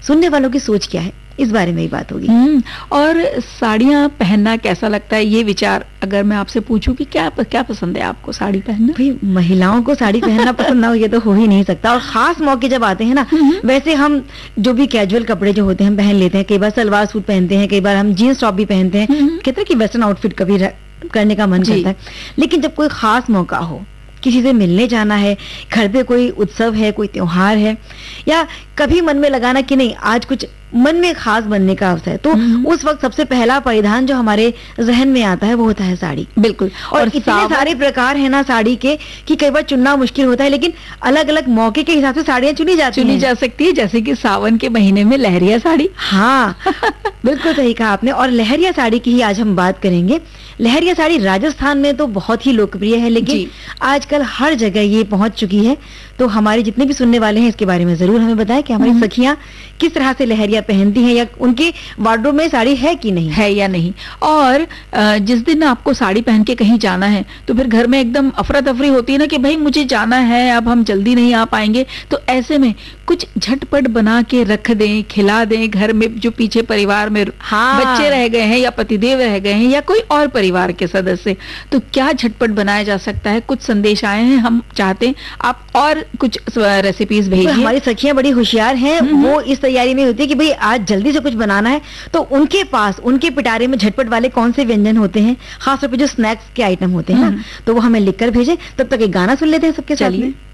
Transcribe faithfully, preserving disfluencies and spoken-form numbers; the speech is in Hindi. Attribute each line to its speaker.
Speaker 1: सुनने वालों की सोच क्या है, इस बारे में ही बात होगी।
Speaker 2: हम्म, और साड़ियाँ पहनना कैसा लगता है, ये विचार अगर मैं आपसे पूछूं कि क्या क्या पसंद है आपको साड़ी पहनना?
Speaker 1: भाई महिलाओं को साड़ी पहनना पसंद ना हो ये तो हो ही नहीं सकता। और खास मौके जब आते हैं ना, वैसे हम जो भी कैजुअल कपड़े जो होते हैं हम पहन लेते हैं, कई बार सलवार सूट पहनते हैं, कई बार हम जीन्स टॉप भी पहनते हैं, कहते हैं कि वेस्टर्न आउटफिट कभी करने का मन करता है। लेकिन जब कोई खास मौका हो, किसी से मिलने जाना है, घर पे कोई उत्सव है, कोई त्योहार है, या कभी मन में लगाना कि नहीं आज कुछ मन में खास बनने का अवसर है, तो उस वक्त सबसे पहला परिधान जो हमारे जहन में आता है वो होता है साड़ी।
Speaker 2: बिल्कुल।
Speaker 1: और, और इतने सारे प्रकार है ना साड़ी के कि कई बार चुनना मुश्किल होता है, लेकिन अलग अलग मौके के हिसाब से साड़ियाँ चुनी जाती
Speaker 2: चुनी जा सकती है, जैसे कि सावन के महीने में लहरिया साड़ी।
Speaker 1: हाँ बिल्कुल सही कहा आपने। और लहरिया साड़ी की ही आज हम बात करेंगे। लहरिया साड़ी राजस्थान में तो बहुत ही लोकप्रिय है, लेकिन आजकल हर जगह ये पहुंच चुकी है। तो हमारे जितने भी सुनने वाले हैं इसके बारे में जरूर हमें बताएं कि हमारी सखियां किस तरह से लहरिया पहनती हैं, या उनके वार्डरोब में साड़ी है कि नहीं
Speaker 2: है या नहीं। और जिस दिन आपको साड़ी पहन के कहीं जाना है तो फिर घर में एकदम अफरा तफरी होती है ना कि भाई मुझे जाना है, अब हम जल्दी नहीं आ पाएंगे। तो ऐसे में कुछ झटपट बना के रख दें, खिला दें घर में जो पीछे परिवार में हाँ। बच्चे रह गए हैं या पतिदेव रह गए हैं या कोई और परिवार के सदस्य, तो क्या झटपट बनाया जा सकता है? कुछ संदेश आए हैं, हम चाहते हैं आप और कुछ रेसिपीज भेजिए।
Speaker 1: तो हमारी सखियां बड़ी होशियार हैं, वो इस तैयारी में होती है कि भाई आज जल्दी से कुछ बनाना है, तो उनके पास उनके पिटारे में झटपट वाले कौन से व्यंजन होते हैं, खासतौर पर जो स्नैक्स के आइटम होते हैं ना, तो वो हमें लिखकर भेजें। तब तक एक गाना सुन लेते हैं सबके साथ में।